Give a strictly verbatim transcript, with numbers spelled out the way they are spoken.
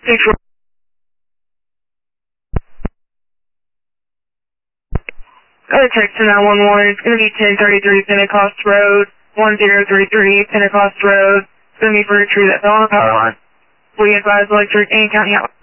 Go to text to nine one one. It's going to be ten thirty-three Pentecost Road, one zero three three Pentecost Road. It's going to be for a tree that fell on the power line. We advise electric and county out.